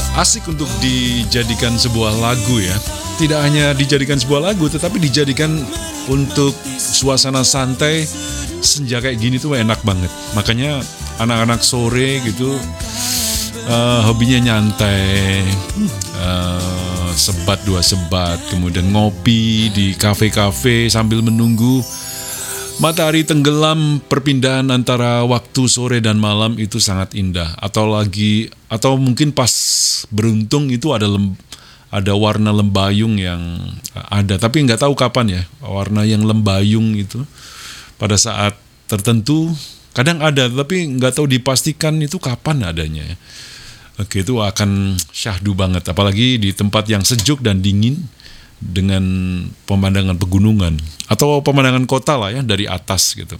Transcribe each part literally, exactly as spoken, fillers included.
asik untuk dijadikan sebuah lagu ya. Tidak hanya dijadikan sebuah lagu, tetapi dijadikan untuk suasana santai senja kayak gini tuh enak banget. Makanya anak-anak sore gitu uh, hobinya nyantai, uh, sebat dua sebat, kemudian ngopi di kafe-kafe sambil menunggu matahari tenggelam. Perpindahan antara waktu sore dan malam itu sangat indah. Atau lagi, atau mungkin pas beruntung itu ada lem, ada warna lembayung yang ada, tapi nggak tahu kapan ya warna yang lembayung itu pada saat tertentu kadang ada, tapi nggak tahu dipastikan itu kapan adanya. Oke, itu akan syahdu banget, apalagi di tempat yang sejuk dan dingin dengan pemandangan pegunungan atau pemandangan kota lah ya dari atas gitu.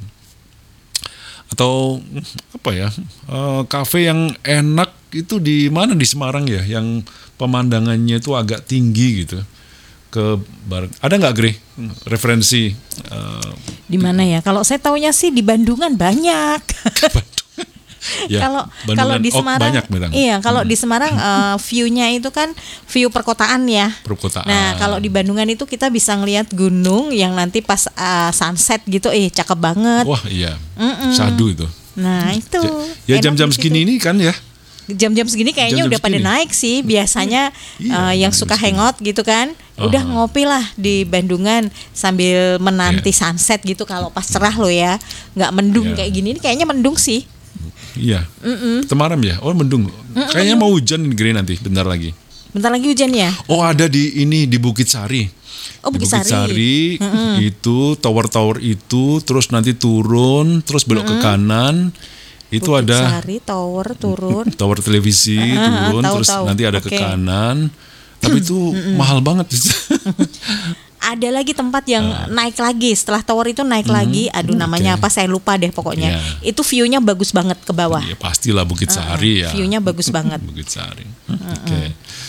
Atau apa ya, uh, kafe yang enak itu di mana di Semarang ya, yang pemandangannya itu agak tinggi gitu ke barat. Ada nggak, Gre, referensi? Uh, di mana ya? Kalau saya taunya sih di Bandungan banyak. Ya, kalau kalau di Semarang, oh, banyak, iya kalau hmm. di Semarang uh, view-nya itu kan view perkotaan ya. Perkotaan. Nah kalau di Bandungan itu kita bisa ngelihat gunung yang nanti pas uh, sunset gitu, eh cakep banget. Wah iya, Mm-mm. Syahdu itu. Nah itu. Ya jam-jam segini ini kan ya. Jam-jam segini kayaknya jam-jam udah segini. Pada naik sih biasanya. Iya, uh, yang suka segini. Hangout gitu kan, uh-huh. udah ngopi lah di Bandungan sambil menanti yeah. sunset gitu. Kalau pas cerah loh ya, nggak mendung yeah. kayak gini. Ini kayaknya mendung sih. Iya, Mm-mm. temaram ya. Oh mendung. Mm-mm. Kayaknya mau hujan nih nanti, bentar lagi. Bentar lagi hujan ya? Oh ada di ini di Bukit Sari. Oh Bukit, Bukit Sari. Sari itu tower-tower itu, terus nanti turun, terus belok Mm-mm. ke kanan. Itu Bukit ada Sari, tower turun. Tower televisi turun, tahu, terus tahu. nanti ada okay. ke kanan. Tapi itu mahal banget. Ada lagi tempat yang uh. naik lagi setelah tower itu naik mm-hmm. lagi. Aduh namanya okay. apa saya lupa deh pokoknya. Yeah. Itu view-nya bagus banget ke bawah. Ya pastilah Bukit Sari uh, ya. View-nya bagus banget. Bukit Sari. Oke. Okay.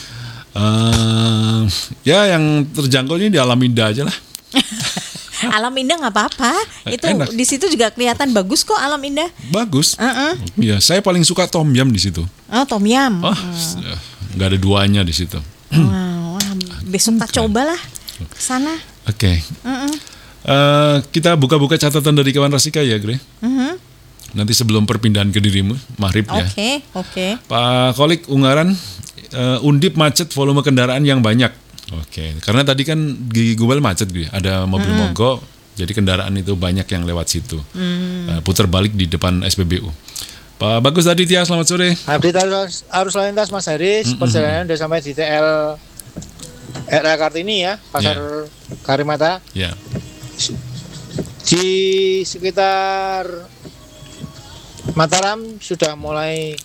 Uh, ya yang terjangkau ini di Alam Indah aja lah. Alam Indah nggak apa-apa. Itu enak. Di situ juga kelihatan bagus kok Alam Indah. Bagus. Uh-uh. Ya saya paling suka Tom Yam di situ. Oh Tom Yam. Oh, nggak ada duanya di situ. Wow, besok tak cobalah sana. Oke. Okay. Uh-uh. Uh, kita buka-buka catatan dari kawan Rasika ya, Gre. Uh-huh. Nanti sebelum perpindahan ke dirimu, maghrib ya. Oke, okay, oke. Okay. Pak Kolik Ungaran, uh, Undip macet volume kendaraan yang banyak. Oke, okay. Karena tadi kan di Google macet gitu, ada mobil uh-huh. mogok, jadi kendaraan itu banyak yang lewat situ. Uh-huh. Uh, putar balik di depan S P B U. Pak Bagus Aditya, selamat sore. Update arus, arus lalu lintas Mas Haris, mm-hmm. perjalanan sudah sampai di T L R A Kartini ya, Pasar yeah. Karimata. Yeah. Di sekitar Mataram sudah mulai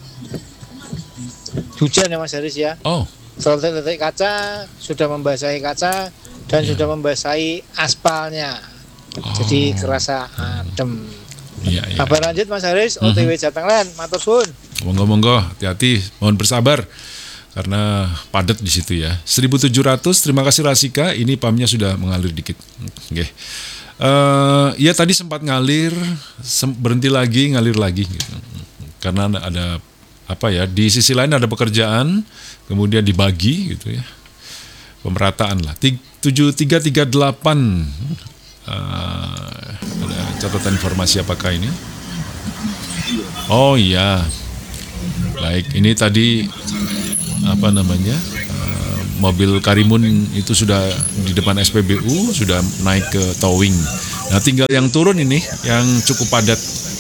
hujan ya Mas Haris ya. Oh. Letek-letek kaca sudah membasahi kaca dan yeah. sudah membasahi aspalnya. Oh. Jadi kerasa adem. Ya, ya. Kabar lanjut Mas Haris, O T W Jatenglen, matur suwun. Monggo-monggo, hati-hati, mohon bersabar karena padat di situ ya. seribu tujuh ratus, terima kasih Rasika, ini pamnya sudah mengalir dikit. Oke. Okay. Uh, ya tadi sempat ngalir, sem- berhenti lagi, ngalir lagi gitu. Karena ada apa ya, di sisi lain ada pekerjaan, kemudian dibagi gitu ya. Pemerataan lah. tujuh tiga tiga delapan Uh, ada catatan informasi apakah ini? Oh iya, baik. Ini tadi apa namanya uh, mobil Karimun itu sudah di depan S P B U, sudah naik ke towing. Nah tinggal yang turun ini yang cukup padat.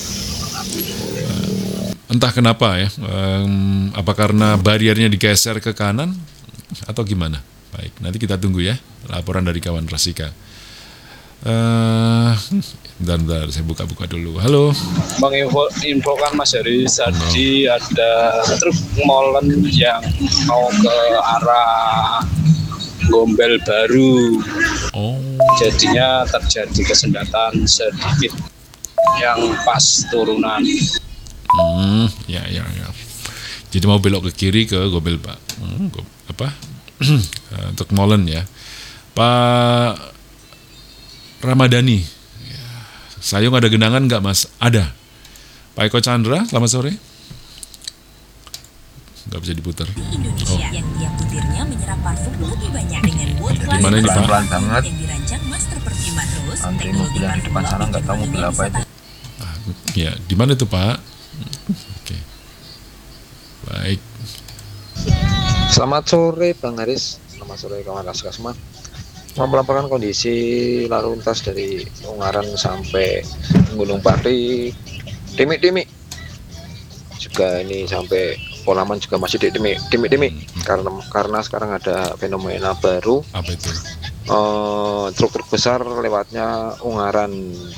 Uh, entah kenapa ya, um, apa karena bariernya digeser ke kanan atau gimana? Baik, nanti kita tunggu ya laporan dari kawan Rasika. Uh, bentar, bentar, saya buka-buka dulu. Halo. Menginfokan Mas Haris, tadi oh. ada truk molen yang mau ke arah Gombel Baru. Oh. Jadinya terjadi kesendatan sedikit yang pas turunan. Hmm, ya, ya, ya. Jadi mau belok ke kiri ke Gombel Pak. Hmm, apa? Truk molen ya, Pak Ramadhani. Ya. Sayung ada genangan nggak Mas? Ada. Pak Eko Chandra, selamat sore. nggak bisa diputar. Indonesia yang tiap butirnya menyerap parfum lebih banyak dengan world class Gimana ini, Pak? pelan banget yang dirancang master perfum Matrus. Antri mobil yang di depan sana nggak tahu mobil apa itu. Ah, ya, di mana itu, Pak? Oke. Baik. Selamat sore Bang Haris, selamat sore kawan Raska semua. Mau melaporkan kondisi lalu lintas dari Ungaran sampai Gunung Pati, Timik-Timik. Juga ini sampai Polaman juga masih di Timik, Timik-Timik. Karena karena sekarang ada fenomena baru. Apa itu? Uh, truk-truk besar lewatnya Ungaran,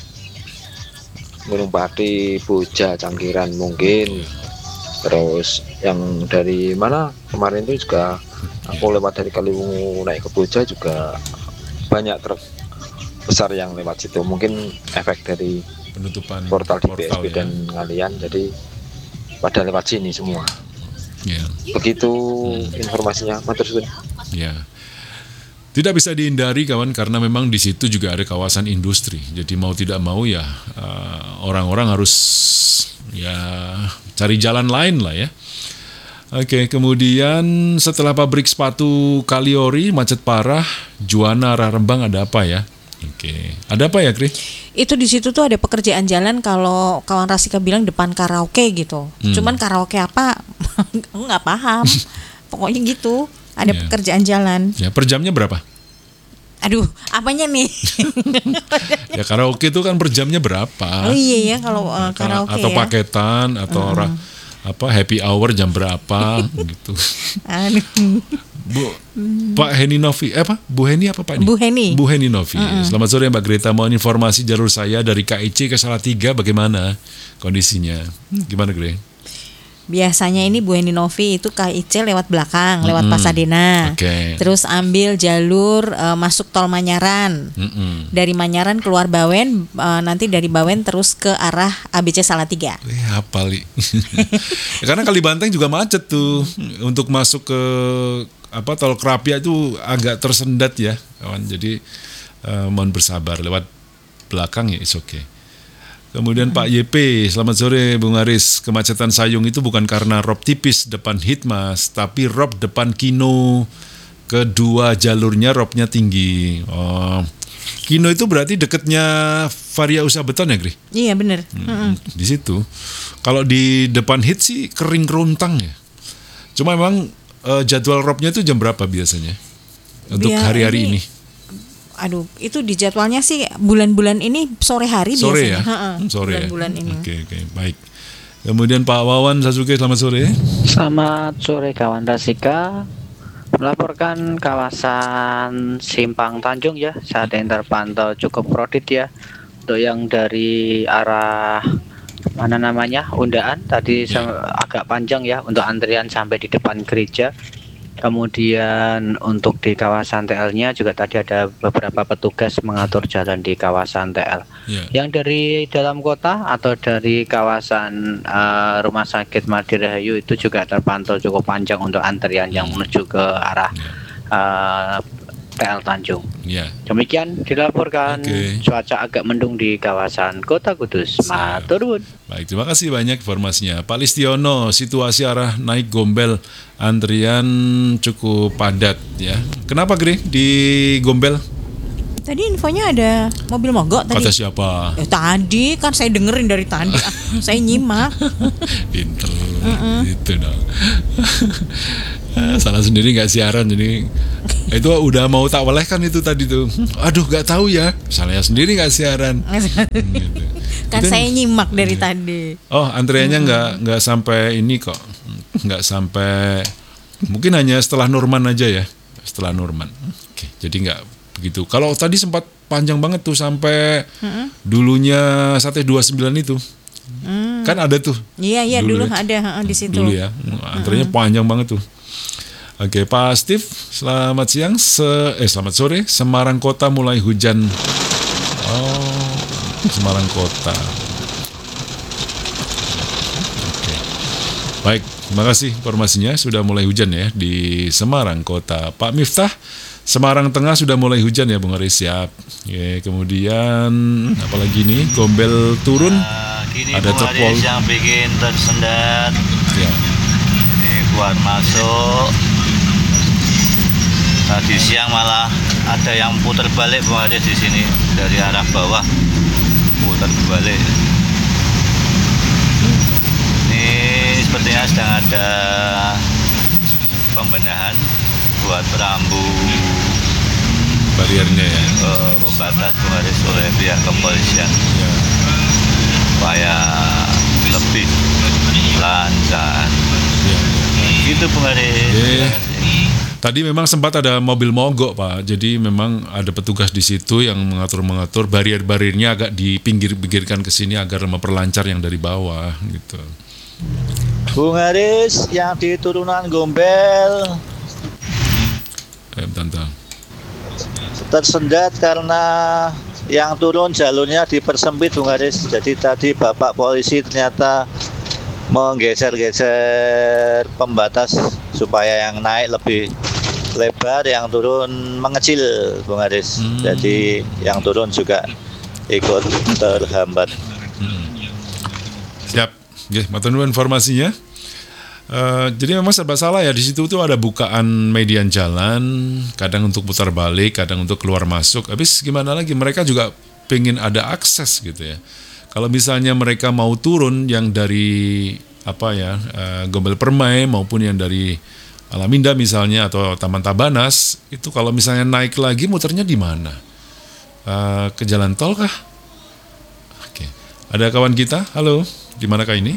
Gunung Pati, Boja, Cangkiran mungkin. Terus yang dari mana kemarin itu juga aku lewat dari Kaliwungu naik ke Boja juga banyak truk besar yang lewat situ. Mungkin efek dari Penutupan portal di B S B ya. dan Ngalian, jadi pada lewat sini semua. Ya. Begitu informasinya, matur suwun. Ya. Tidak bisa dihindari kawan, karena memang di situ juga ada kawasan industri. Jadi mau tidak mau ya uh, orang-orang harus ya cari jalan lain lah ya. Oke, kemudian setelah pabrik sepatu Kaliori macet parah, Juwana arah Rembang ada apa ya? Oke, ada apa ya, Kri? Itu di situ tuh ada pekerjaan jalan, kalau kawan Rasika bilang depan karaoke gitu. Hmm. Cuman karaoke apa? Aku nggak paham. Pokoknya gitu. Ada Ya. pekerjaan jalan. Ya, per jamnya berapa? Aduh, apanya nih? Ya karaoke itu kan per jamnya berapa? Oh iya ya, kalau uh, karaoke atau ya. paketan atau orang apa happy hour jam berapa gitu. Aduh. Bu, Pak Heni Novi, eh apa? Bu Heni apa Pak? Ini? Bu Heni. Bu Heni Novi. Selamat sore Mbak Greta, mohon informasi jalur saya dari K I C ke Salatiga bagaimana kondisinya? Gimana Gre? Biasanya ini Bu Heni Novi itu K I C lewat belakang, lewat Pasadena. Oke. Terus ambil jalur uh, masuk tol Manyaran. Mm-mm. Dari Manyaran keluar Bawen, uh, nanti dari Bawen terus ke arah A B C Salatiga. Eh, apa li? Ya, karena Kalibanteng juga macet tuh untuk masuk ke apa tol Krapia itu agak tersendat ya kawan. Jadi uh, mohon bersabar, lewat belakang ya is okay. Kemudian Pak Y P, selamat sore Bung Aris. Kemacetan Sayung itu bukan karena rob tipis depan Hitmas, tapi rob depan Kino. Kedua jalurnya robnya tinggi. Oh, Kino itu berarti dekatnya Varia Usaha Beton ya, Gri? Iya bener. Hmm, di situ. Kalau di depan Hit sih kering kerontang ya. Cuma memang uh, jadwal robnya itu jam berapa biasanya untuk Biar hari-hari ini? ini- Aduh, itu di jadwalnya sih bulan-bulan ini sore hari Sore biasanya. ya? Ha-ha, Sore ya? bulan-bulan ini. Oke, oke, baik. Kemudian Pak Wawan Sasuke, selamat sore. Selamat sore kawan Rasika. Melaporkan kawasan Simpang Tanjung ya, saat yang terpantau cukup krodit ya. Untuk yang dari arah mana namanya Undaan tadi sem- agak panjang ya untuk antrian sampai di depan gereja. Kemudian untuk di kawasan T L-nya juga tadi ada beberapa petugas mengatur jalan di kawasan T L. Ya. Yang dari dalam kota atau dari kawasan uh, Rumah Sakit Madirahayu itu juga terpantau cukup panjang untuk antrian yang menuju ke arah uh, T L Tanjung. Ya. Demikian dilaporkan. Oke. Cuaca agak mendung di kawasan Kota Kudus. Matur nuwun. Baik, terima kasih banyak informasinya. Pak Listiono, situasi arah naik Gombel antrian cukup padat ya. Kenapa Gre di Gombel? Tadi infonya ada mobil mogok tadi. Kata siapa? Eh, tadi kan saya dengerin dari tadi. Ah, saya nyimak. Pinter, itu dong. Salah sendiri nggak siaran, jadi itu udah mau tak welehkan itu tadi tuh. Aduh nggak tahu ya, salahnya sendiri nggak siaran. Gitu. Kan Itu- saya nyimak dari tadi. Oh, antriannya nggak nggak sampai ini kok, nggak sampai, mungkin hanya setelah Nurman aja ya, setelah Nurman. Oke, jadi nggak begitu. Kalau tadi sempat panjang banget tuh sampai dulunya Sate dua puluh sembilan itu, kan ada tuh. Iya iya dulu ya. ada ha, di situ. Dulu ya, antriannya panjang banget tuh. Oke, Pak Steve, selamat siang. Se- eh selamat sore. Semarang Kota mulai hujan. Oh, Semarang Kota. Oke. Baik, terima kasih informasinya. Sudah mulai hujan ya di Semarang Kota. Pak Miftah, Semarang Tengah sudah mulai hujan ya, Bung Aris. Siap. Oke, kemudian apalagi nih, Gombel turun. Nah, gini Ada Bung truk Aris pol- yang bikin tersendat Ya. ini buat masuk. Tadi siang malah ada yang putar balik Bung Haris di sini dari arah bawah, putar balik. Ini sepertinya sedang ada pembenahan buat rambu bariernya ya, uh, pembatas Bung Haris oleh pihak kepolisian ya. Supaya lebih lancar. Ya. Gitu Bung Haris. Oke. Tadi memang sempat ada mobil mogok Pak, jadi memang ada petugas di situ yang mengatur-mengatur barier-bariernya agak dipinggir-pinggirkan ke sini agar memperlancar yang dari bawah gitu. Bung Haris, yang di turunan Gombel Eh, bentar. tersendat karena yang turun jalurnya dipersempit Bung Haris. Jadi tadi Bapak polisi ternyata menggeser-geser pembatas supaya yang naik lebih lebar, yang turun mengecil Bung Haris. Hmm. Jadi yang turun juga ikut terhambat. Hmm. Siap, ya, matur nuwun informasinya. Uh, jadi memang serba salah ya, di situ tuh ada bukaan median jalan, kadang untuk putar balik, kadang untuk keluar masuk. Habis gimana lagi, mereka juga pengen ada akses gitu ya. Kalau misalnya mereka mau turun yang dari apa ya, uh, Gombel Permai maupun yang dari Alaminda misalnya atau Taman Tabanas, itu kalau misalnya naik lagi muternya di mana? Uh, ke jalan tol kah? Oke, ada kawan kita, halo, di manakah ini?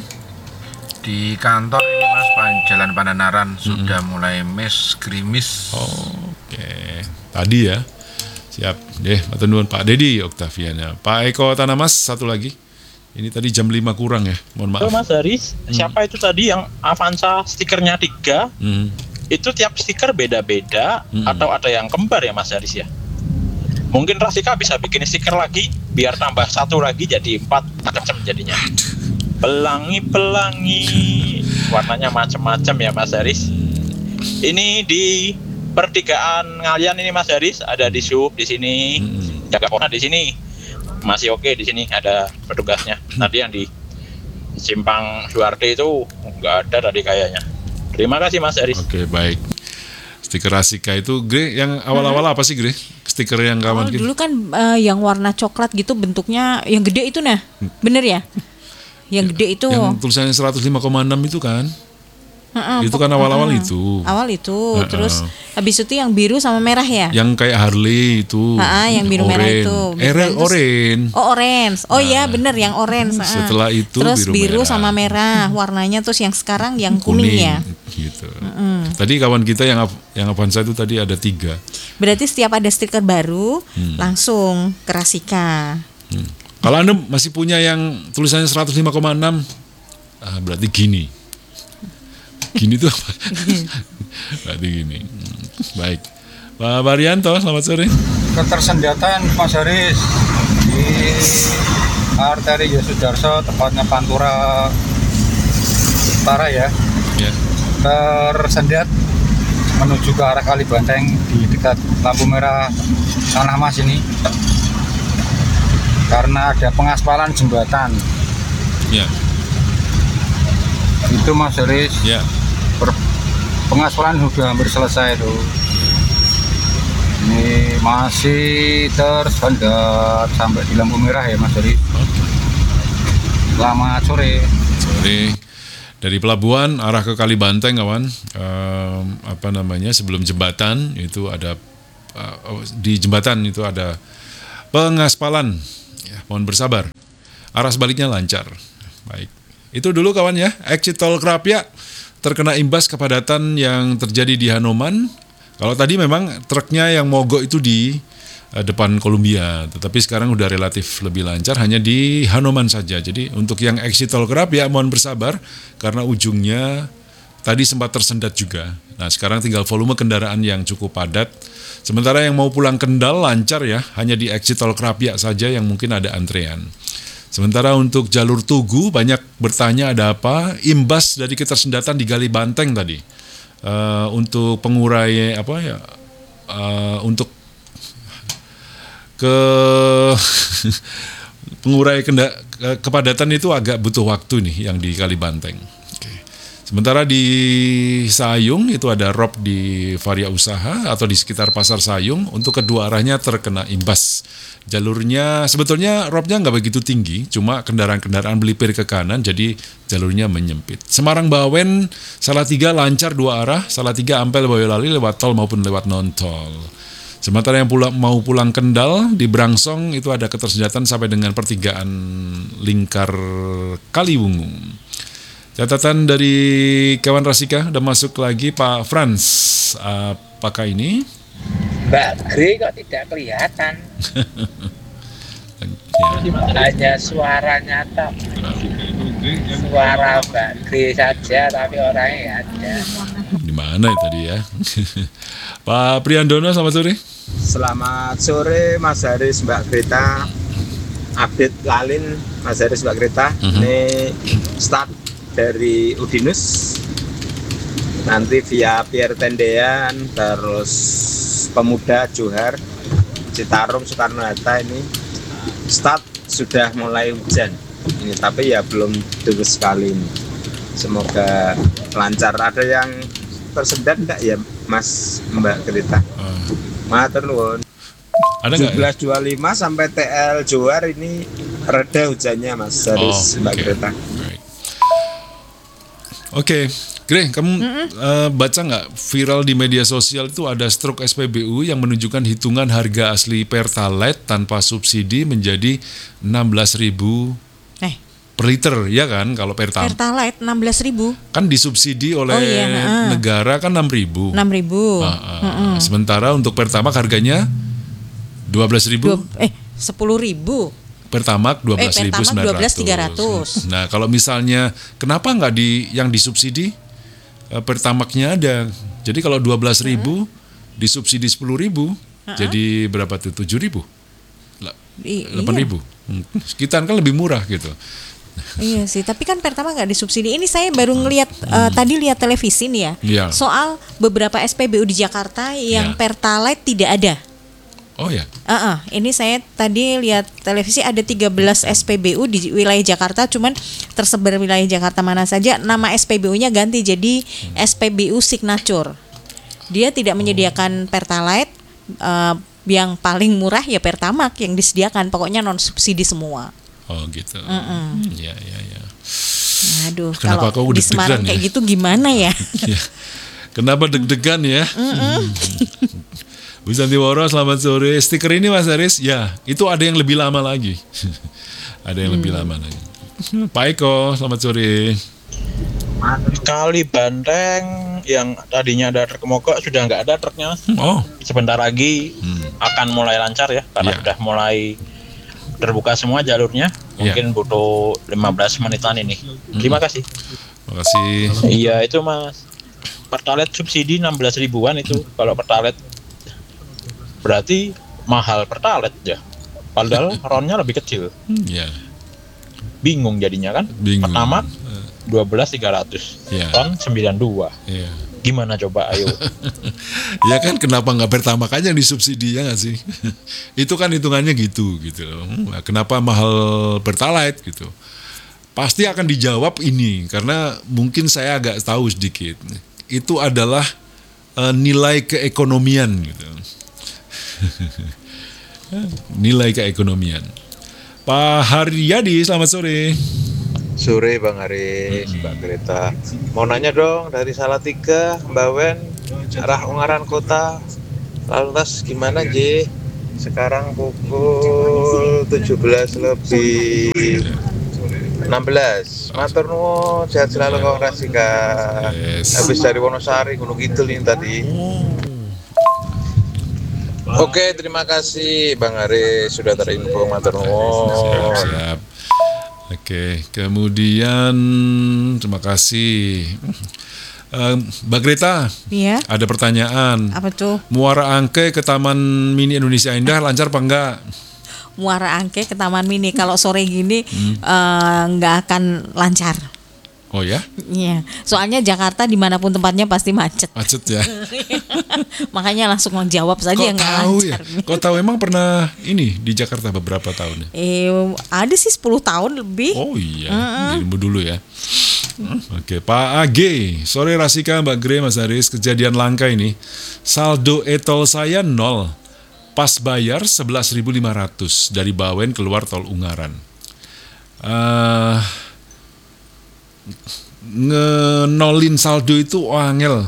Di kantor ini Mas, Jalan Pandanaran sudah mm-hmm. mulai mes gerimis. Oh, oke, tadi ya. Siap, deh, matur nuwun Pak Dedi Oktaviana. Pak Eko Tanamas satu lagi. Ini tadi jam lima kurang ya, mohon maaf. Halo Mas Haris, hmm. siapa itu tadi yang Avanza stikernya tiga? Hmm. Itu tiap stiker beda-beda hmm. atau ada yang kembar ya Mas Haris ya? Mungkin Rasika bisa bikin stiker lagi biar tambah satu lagi jadi empat macam jadinya. Pelangi-pelangi, warnanya macam-macam ya Mas Haris. Ini di pertigaan Ngalian ini Mas Haris, ada di sub di sini, hmm. jaga kona di sini. Masih oke di sini ada petugasnya. Tadi yang di Simpang Suwardi itu nggak ada tadi kayaknya. Terima kasih Mas Haris. Oke, baik. Stiker Rasika itu, Gre, yang awal-awal apa sih Gre? Stiker yang kawan oh, gitu? Dulu kan uh, yang warna coklat gitu bentuknya, yang gede itu nah, bener ya? Yang gede itu. Yang tulisannya seratus lima koma enam itu kan? Uh-uh, itu kan awal-awal uh-uh. itu. Awal itu, uh-uh. Terus habis itu yang biru sama merah ya? Yang kayak Harley itu. Uh-uh, yang biru merah itu. Erel orange. Oh orange. Oh iya nah, bener yang orange. Uh-uh. Setelah itu terus biru, biru merah. sama merah warnanya, terus yang sekarang yang kuning, kuning ya. Gitu. Uh-uh. Tadi kawan kita yang yang Avanza itu tadi ada tiga. Berarti setiap ada stiker baru hmm. langsung ke Rasika. Hmm. Kalau Anda masih punya yang tulisannya seratus lima koma enam, ah, berarti gini. Gini tuh apa? Berarti gini. Hmm, baik. Pak Baryanto, selamat sore. Ketersendatan Mas Haris di arteri Yosudarso, tepatnya Pantura Utara ya. Ya. Tersendat menuju ke arah Kalibanteng di dekat lampu merah Tanah Mas ini. Karena ada pengaspalan jembatan. Ya. Itu Mas Haris. Ya. Pengaspalan sudah hampir selesai itu. Ini masih tersendat sampai di lampu merah ya Mas Haris. Selamat sore. Sore. Dari pelabuhan arah ke Kalibanteng kawan, um, apa namanya, sebelum jembatan itu ada uh, di jembatan itu ada pengaspalan. Ya, mohon bersabar. Arah sebaliknya lancar. Baik. Itu dulu kawan ya. Exit tol Krapia terkena imbas kepadatan yang terjadi di Hanoman. Kalau tadi memang truknya yang mogok itu di uh, depan Columbia, tetapi sekarang udah relatif lebih lancar hanya di Hanoman saja. Jadi untuk yang exit tol Krapia mohon bersabar karena ujungnya tadi sempat tersendat juga. Nah, sekarang tinggal volume kendaraan yang cukup padat. Sementara yang mau pulang Kendal lancar ya, hanya di exit tol Krapia saja yang mungkin ada antrean. Sementara untuk jalur Tugu banyak bertanya ada apa? Imbas dari ketersendatan di Kalibanteng tadi. Uh, untuk pengurai apa ya? Uh, untuk ke pengurai kenda, ke, kepadatan itu agak butuh waktu nih yang di Kalibanteng. Oke. Sementara di Sayung itu ada rob di Varia Usaha atau di sekitar Pasar Sayung, untuk kedua arahnya terkena imbas. Jalurnya sebetulnya robnya nggak begitu tinggi, cuma kendaraan-kendaraan melipir ke kanan, jadi jalurnya menyempit. Semarang Bawen Salatiga lancar dua arah, Salatiga Ampel Boyolali lewat tol maupun lewat non tol. Sementara yang pulang, mau pulang Kendal di Brangsong itu ada ketersendatan sampai dengan pertigaan Lingkar Kaliwungu. Catatan dari kawan Rasika udah masuk lagi, Pak Frans. Apakah ini? Mbak Gre kok tidak kelihatan. Hanya suara nyata. Suara Mbak Gre saja, tapi orangnya ada. Di mana itu tadi ya? Pak Priandono, selamat sore. Selamat sore Mas Haris, Mbak Greta. Update Lalin, Mas Haris, Mbak Greta. Uh-huh. Ini start dari Udinus, nanti via Pierre Tendean, terus Pemuda, Johar, Citarum, Soekarno-Hatta. Ini start sudah mulai hujan ini, tapi ya belum deras sekali ini. Semoga lancar. Ada yang tersendat enggak ya Mas, Mbak Greta? Uh. Matur nuwun. Ada tujuh belas dua puluh lima sampai T L Johar ini reda hujannya Mas Haris, oh, Mbak okay. Greta. Oke, okay. Gre, kamu uh, baca nggak viral di media sosial itu ada struk S P B U yang menunjukkan hitungan harga asli Pertalite tanpa subsidi menjadi enam belas ribu eh. per liter, ya kan? Kalau Pertalite. Pertalite enam belas ribu. Kan disubsidi oleh oh, iya, uh. negara kan enam ribu. enam ribu. Uh, uh, uh-uh. Sementara untuk Pertamax harganya dua belas ribu. Eh, sepuluh ribu. Pertamax dua belas ribu sembilan ratus. dua belas ribu tiga ratus. Nah, kalau misalnya kenapa nggak di yang disubsidi uh, Pertamaxnya ada. Jadi kalau dua belas ribu uh-huh. disubsidi sepuluh ribu, uh-huh. jadi berapa tuh? tujuh ribu. delapan ribu. Hmm. Sekitar kan lebih murah gitu. Iya sih, tapi kan Pertamax nggak disubsidi. Ini saya baru ngelihat uh, tadi lihat televisi nih ya. Yeah. Soal beberapa S P B U di Jakarta yang yeah. Pertalite tidak ada. Oh ya. Uh-uh. Ini saya tadi lihat televisi ada tiga belas S P B U di wilayah Jakarta, cuman tersebar wilayah Jakarta mana saja. Nama S P B U-nya ganti jadi hmm. S P B U Signature. Dia tidak menyediakan Pertalite, uh, yang paling murah ya Pertamax yang disediakan. Pokoknya non subsidi semua. Oh gitu. Uh-uh. Ya ya ya. Aduh, kenapa kalau di Semarang ya? kayak gitu gimana ya? Kenapa deg-degan ya? Bu Santiworo, selamat sore. Stiker ini Mas Haris, ya itu ada yang lebih lama lagi. Ada yang hmm. lebih lama lagi. Pak Eko, selamat sore. Kali Banteng yang tadinya ada truk mogok sudah nggak ada truknya. Oh. Sebentar lagi hmm. akan mulai lancar ya, karena yeah. sudah mulai terbuka semua jalurnya. Mungkin yeah. butuh lima belas menitan ini. Hmm. Terima kasih. Terima kasih. Iya itu Mas. Pertalite subsidi enam belas ribuan itu hmm. kalau Pertalite. Berarti mahal Pertalite ya. Padahal ronnya lebih kecil. Yeah. Bingung jadinya kan? Bingung. Pertama dua belas tiga ratus. Yeah. Ron sembilan puluh dua. Yeah. Gimana coba ayo? Ya kan kenapa nggak Pertamax aja yang disubsidi ya nggak sih? Itu kan hitungannya gitu gitu loh. Kenapa mahal Pertalite gitu? Pasti akan dijawab ini karena mungkin saya agak tahu sedikit. Itu adalah uh, nilai keekonomian gitu. Nilai keekonomian. Pak Haryadi, selamat sore. Sore Bang Haris, hmm. Mbak Greta. Mau nanya dong dari Salatiga, Bawen, arah Ungaran Kota, lalu lintas gimana J? Sekarang pukul tujuh belas lebih enam belas. Matur nuwun, sehat selalu kawan Rasika. Yes. Habis dari Wonosari, Gunung Kidul ini tadi. Oke, terima kasih Bang Haris sudah terinfo, matur nuwun. Siap. Oke, kemudian terima kasih. Uh, Mbak Greta, iya? Ada pertanyaan. Apa tuh? Muara Angke ke Taman Mini Indonesia Indah lancar apa enggak? Muara Angke ke Taman Mini kalau sore gini hmm. uh, nggak akan lancar. Oh ya? Iya, soalnya Jakarta dimanapun tempatnya pasti macet. Macet ya. Makanya langsung menjawab saja yang nggak lancar. Ya? Kok tahu emang pernah ini di Jakarta beberapa tahun? Eh, ada sih sepuluh tahun lebih. Oh iya, uh-uh. dulu ya. Oke, Pak A G. Sore Rasika, Mbak Gre, Mas Haris. Kejadian langka ini. Saldo e-tol saya nol. Pas bayar sebelas ribu lima ratus dari Bawen keluar tol Ungaran. Uh, ngenolin saldo itu angel.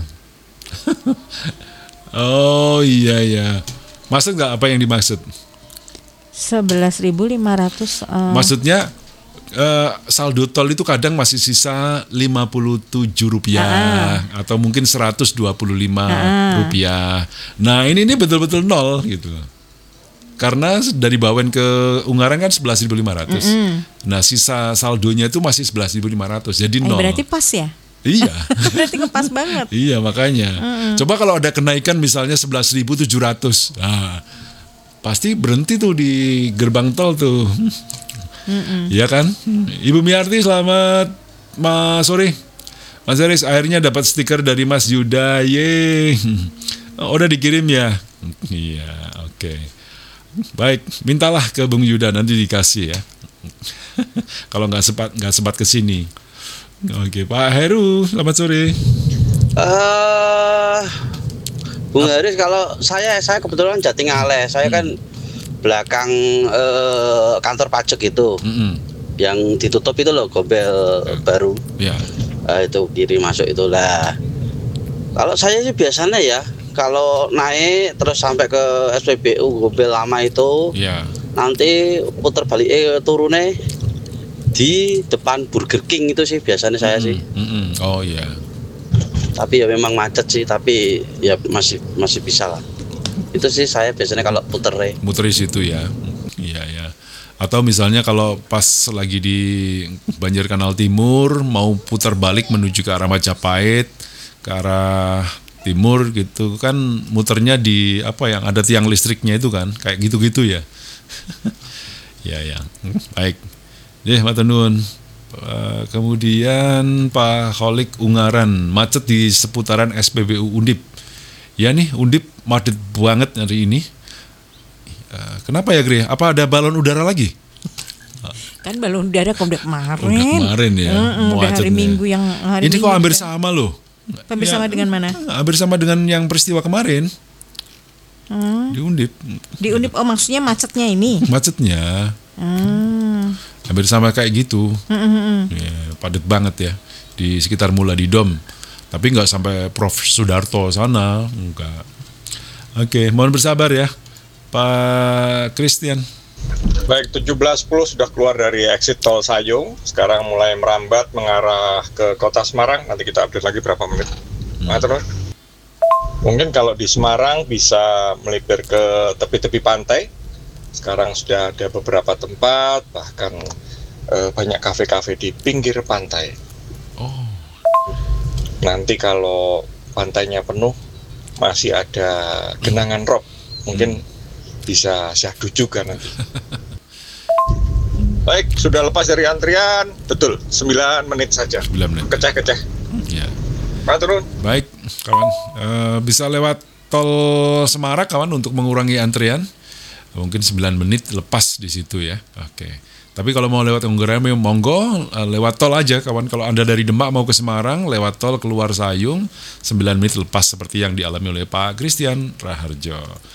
Oh iya ya. Maksud nggak apa yang dimaksud? sebelas ribu lima ratus. Uh... Maksudnya uh, saldo tol itu kadang masih sisa lima puluh tujuh rupiah ah. atau mungkin seratus dua puluh lima ah. rupiah. Nah ini ini betul-betul nol gitu. Karena dari Bawen ke Ungaran kan sebelas ribu lima ratus. Mm-hmm. Nah sisa saldonya itu masih sebelas ribu lima ratus. Jadi nol. Eh, berarti pas ya? Iya. Berarti ngepas banget. Iya makanya. Mm-hmm. Coba kalau ada kenaikan misalnya sebelas ribu tujuh ratus. Nah, pasti berhenti tuh di gerbang tol tuh. Mm-hmm. Iya kan? Ibu Miarti selamat Mas sore. Mas Haris akhirnya dapat stiker dari Mas Yuda. Ye. Oh, udah dikirim ya? Iya, oke. Okay. Baik, mintalah ke Bung Yuda nanti dikasih ya. Kalau nggak sempat nggak sempat ke sini. Oke, Pak Heru, selamat sore. Uh, Bung Haris, kalau saya saya kebetulan Jatingaleh, saya hmm. kan belakang uh, kantor pajak itu, hmm. yang ditutup itu loh, Gobel hmm. baru. Ya. Uh, itu kiri masuk itulah. Kalau saya sih biasanya ya. Kalau naik terus sampai ke S P B U Gobel lama itu, yeah. nanti putar balik eh turunnya di depan Burger King itu sih biasanya saya mm-hmm. sih. Mm-hmm. Oh iya. Yeah. Tapi ya memang macet sih, tapi ya masih masih bisa lah. Itu sih saya biasanya kalau puter. Muter di situ ya. Iya ya. Atau misalnya kalau pas lagi di Banjir Kanal Timur mau putar balik menuju ke arah Majapahit, ke arah timur gitu kan, muternya di apa yang ada tiang listriknya itu kan, kayak gitu-gitu ya. Ya ya, baik. Deh, matur nuwun. Uh, kemudian Pak Kholik Ungaran, macet di seputaran S P B U Undip. Ya nih, Undip macet banget hari ini. Uh, kenapa ya, Gre? Apa ada balon udara lagi? Kan balon udara kok udah kemarin. Udah kemarin ya. Mm-mm, udah hari Minggu yang hari ini Minggu kok hampir kan? sama loh. Hampir ya, sama dengan mana? Hampir sama dengan yang peristiwa kemarin. Hmm. Di Undip. Di Undip, oh maksudnya macetnya ini? Macetnya. Hmm. Hampir sama kayak gitu. Hmm. Ya, padat banget ya. Di sekitar Mula di Dom. Tapi nggak sampai Profesor Sudarto sana. Enggak. Oke, mohon bersabar ya. Pak Christian. Baik, tujuh belas sepuluh sudah keluar dari exit tol Sayung. Sekarang mulai merambat mengarah ke kota Semarang. Nanti kita update lagi berapa menit. Hmm. Nah, terus. Mungkin kalau di Semarang bisa melipir ke tepi-tepi pantai. Sekarang sudah ada beberapa tempat, bahkan eh, banyak kafe-kafe di pinggir pantai. Oh. Nanti kalau pantainya penuh, masih ada genangan rob. Mungkin hmm. bisa syahdu juga nanti. Baik, sudah lepas dari antrian, betul, sembilan menit saja. sembilan menit. Keceh-keceh. Ya. Pak turun. Baik, kawan. Uh, bisa lewat tol Semarak, kawan, untuk mengurangi antrian. Mungkin sembilan menit lepas di situ ya. Oke. Tapi kalau mau lewat Ungaran, monggo uh, lewat tol aja, kawan. Kalau Anda dari Demak mau ke Semarang, lewat tol keluar Sayung, sembilan menit lepas seperti yang dialami oleh Pak Christian Raharjo.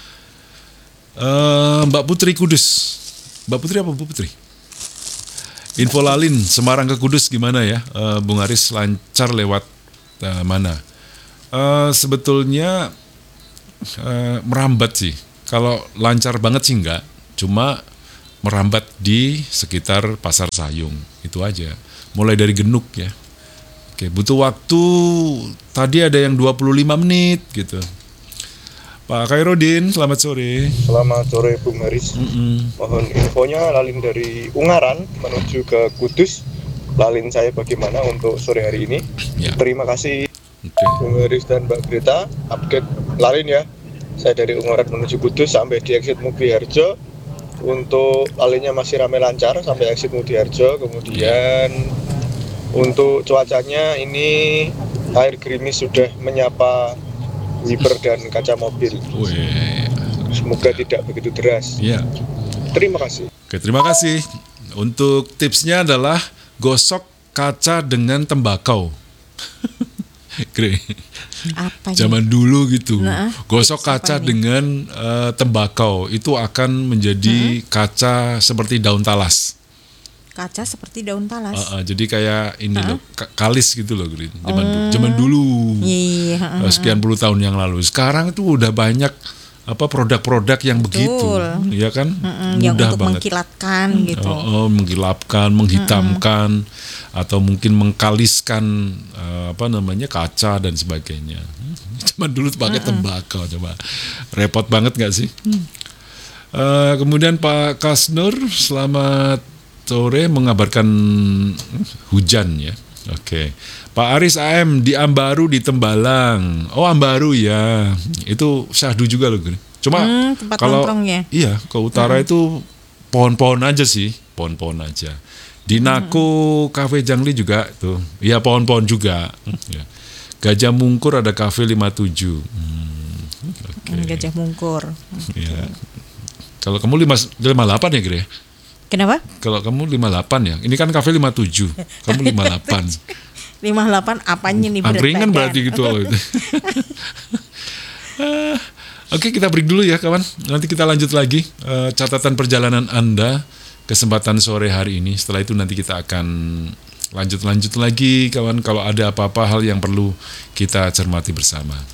Uh, Mbak Putri Kudus. Mbak Putri apa Bu Putri? Info Lalin Semarang ke Kudus gimana ya? Uh, Bung Haris lancar lewat uh, mana? Uh, sebetulnya uh, merambat sih. Kalau lancar banget sih enggak. Cuma merambat di sekitar Pasar Sayung. Itu aja. Mulai dari Genuk ya. Oke, butuh waktu tadi ada yang dua puluh lima menit gitu. Pak Khairuddin, selamat sore. Selamat sore Bung Haris. Mm-hmm. Mohon infonya lalin dari Ungaran menuju ke Kudus. Lalin saya bagaimana untuk sore hari ini? Ya. Terima kasih okay. Bung Haris dan Mbak Greta. Update lalin ya. Saya dari Ungaran menuju Kudus sampai di exit Mugiharjo. Untuk lalinnya masih ramai lancar sampai exit Mugiharjo. Kemudian ya. Untuk cuacanya ini air gerimis sudah menyapa wiper dan kaca mobil. Wih. Semoga tidak begitu deras. Iya. Terima kasih. Oke, terima kasih. Untuk tipsnya adalah gosok kaca dengan tembakau. Gre. Apa Zaman dulu gitu. Nah, Gosok kaca dengan uh, tembakau itu akan menjadi hmm. kaca seperti daun talas. Kaca seperti daun talas. Uh, uh, jadi kayak ini uh-huh. loh, kalis gitu loh, Gre. Zaman, oh. zaman dulu. Iya, uh-huh. Sekian puluh tahun yang lalu. Sekarang tuh udah banyak apa produk-produk yang Betul. begitu, ya kan? Mm-mm, mudah yang untuk banget. Mengkilatkan gitu. Oh, oh, menggilapkan, menghitamkan, mm-mm. atau mungkin mengkaliskan uh, apa namanya kaca dan sebagainya. Cuma dulu pakai mm-mm. tembakau, coba repot banget nggak sih? Mm. Uh, kemudian Pak Kasnur, selamat sore, mengabarkan hujan ya. Oke, okay. Pak Aris A M di Ambaru di Tembalang. Oh Ambaru ya, itu syahdu juga loh. Cuma hmm, kalau iya ke utara hmm. itu pohon-pohon aja sih, pohon-pohon aja. Di Nako hmm. Cafe Jangli juga tuh, iya pohon-pohon juga. Ya. Gajah Mungkur ada Cafe lima puluh tujuh. Hmm, okay. Gajah Mungkur. Ya. Kalau kamu lima puluh delapan ya Gre? Kenapa? Kalau kamu lima puluh delapan ya, ini kan Cafe lima puluh tujuh, kamu lima puluh delapan. lima puluh delapan apanya nih berat angkringan berarti gitu loh itu. uh, Oke, kita break dulu ya kawan. Nanti kita lanjut lagi uh, catatan perjalanan Anda kesempatan sore hari ini. Setelah itu nanti kita akan lanjut-lanjut lagi kawan, kalau ada apa-apa hal yang perlu kita cermati bersama.